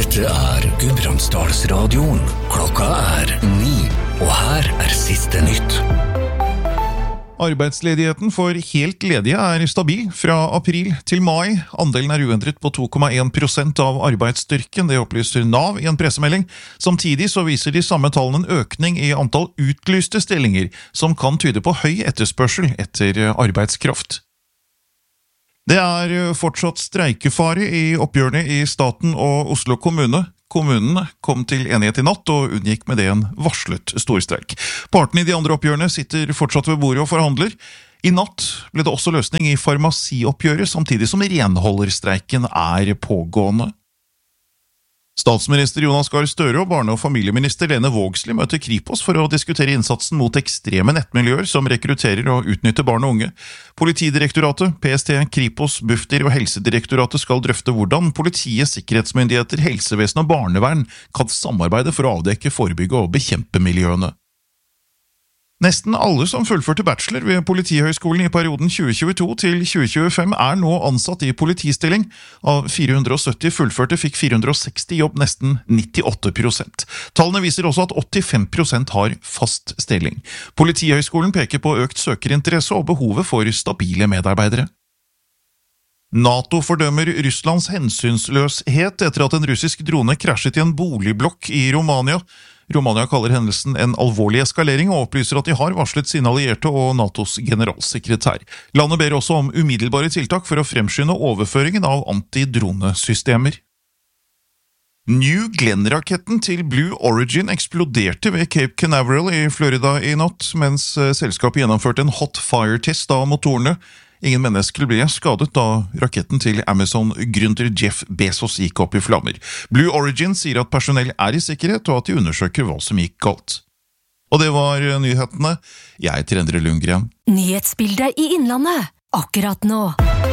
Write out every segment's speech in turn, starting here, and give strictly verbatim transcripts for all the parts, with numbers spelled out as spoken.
Dette er Gudbrandsdalsradioen. Klokka er ni, og her er siste nytt. Arbeidsledigheten for helt ledige er stabil fra april til mai. Andelen er uendret på to komma en prosent av arbeidsstyrken, det opplyser Nav i en pressemelding. Samtidig så viser de samme tallene en økning i antall utlyste stillinger, som kan tyde på høy etterspørsel etter arbeidskraft. Det er fortsatt streikefare i oppgjørene i staten og Oslo kommune. Kommunen kom til enighet i natt og unngikk med det en varslet storstreik. Partene i de andre oppgjørene sitter fortsatt ved bordet og forhandler. I natt ble det også løsning i farmasioppgjøret, samtidig som renholderstreiken er pågående. Statsminister Jonas Gahr Støre og barne- og familieminister Lene Vågslid møter Kripos for å diskutere innsatsen mot ekstreme nettmiljøer som rekrutterer og utnytter barn og unge. Politidirektoratet, P S T, Kripos, Bufdir og Helsedirektoratet skal drøfte hvordan politiet, sikkerhetsmyndigheter, helsevesen og barnevern kan samarbeide for å avdekke, forebygge og bekjempe miljøene. Nesten alle som fullførte bachelor ved Politihøgskolen i perioden tjue tjueto til tjue tjuefem er nå ansatt i politistilling. Av fire hundre og sytti fullførte fikk fire hundre og seksti jobb, nesten nittiåtte prosent. Tallene viser også at åttifem prosent har fast stilling. Politihøgskolen peker på økt søkerinteresse og behovet for stabile medarbeidere. NATO fordømmer Russlands hensynsløshet etter at en russisk drone krasjet i en boligblokk i Romania. Romania kaller hendelsen en alvorlig eskalering og opplyser at de har varslet sine allierte og NATOs generalsekretær. Landet ber også om umiddelbare tiltak for å fremskynde overføringen av antidronesystemer. New Glenn-raketten til Blue Origin eksploderte ved Cape Canaveral i Florida i natt, mens selskapet gjennomførte en hot fire-test av motorene. Ingen mennesker ble skadet da raketten til Amazon-gründer Jeff Bezos gikk opp i flammer. Blue Origin sier at personell er i sikkerhet og at de undersøker hva som gikk galt. Og det var nyhetene. Jeg heter Endre Lundgren. Nyhetsbildet i Innlandet, akkurat nå.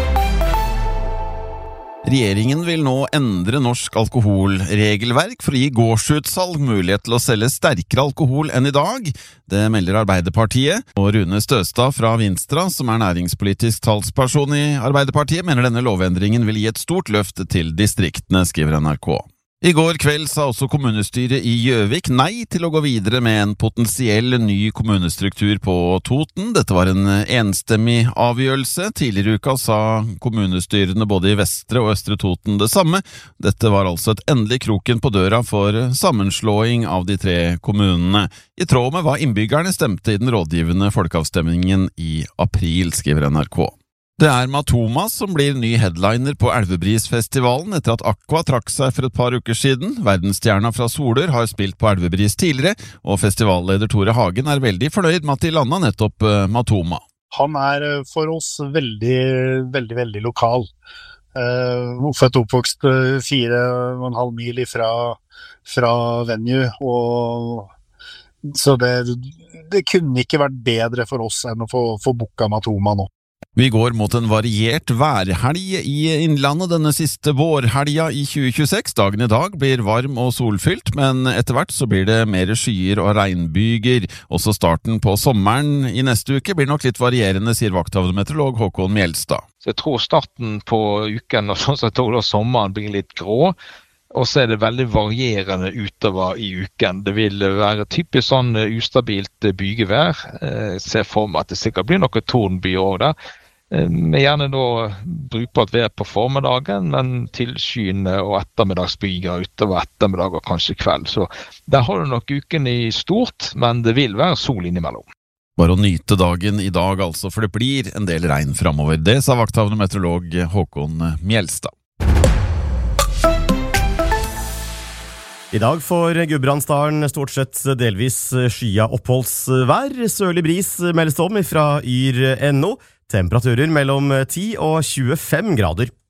Regjeringen vil nå endre norsk alkoholregelverk for å gi gårdsutsalg mulighet til å selge sterkere alkohol enn i dag. Det melder Arbeiderpartiet, og Rune Støstad fra Vinstra, som er næringspolitisk talsperson i Arbeiderpartiet, mener denne lovendringen vil gi et stort løft til distriktene, skriver N R K. I går kveld sa også kommunestyret i Gjøvik nei til å gå videre med en potensiell ny kommunestruktur på Toten. Dette var en enstemmig avgjørelse. Tidligere i uka sa kommunestyrene både i Vestre og Østre Toten det samme. Dette var altså et endelig kroken på døra for sammenslåing av de tre kommunene, i tråd med hva innbyggerne stemte i den rådgivende folkeavstemningen i april, skriver N R K. Det er Matoma som blir ny headliner på Elvebrisfestivalen etter at Aqua trakk seg for et par uker siden. Verdensstjerna fra Solør har spilt på Elvebris tidligere, og føstivalleder Tore Hagen er veldig fornøyd med at de landet nettopp Matoma. Han er for oss veldig, veldig, veldig lokal. Uh, født og oppvokst fire og en halv mil ifra, fra venue, og så det, det kunne ikke vært bedre for oss enn å få, få booka Matoma nå. Vi går mot en variert værhelg i Innlandet denne siste vårhelga i tjue tjueseks. Dagen i dag blir varm og solfylt, men etter hvert så blir det mer skyer og regnbyger. Også starten på sommeren i neste uke blir nok litt varierende, sier vakthavnemeteorolog Håkon Mjelstad. Så jeg tror starten på uken og sånn som jeg tror da sommeren blir litt grå. Og så er det veldig varierende utover i uken. Det vil være typisk sånn ustabilt bygevær. Jeg ser for meg at det sikkert blir noe tornby også der. Vi gjerne da brukbart vær på formiddagen, men til skyene og ettermiddagsbyger utover ettermiddag og kanskje kveld. Så der har du nok uken i stort, men det vil være sol innimellom. Bare å nyte dagen i dag altså, for det blir en del regn fremover. Det sa vakthavnemeteorolog Håkon Mjelstad. I dag får Gudbrandsdalen stort sett delvis skya oppholdsvær. Sørlig bris meldes om fra yr punktum no. Temperaturer mellom ti og tjuefem grader.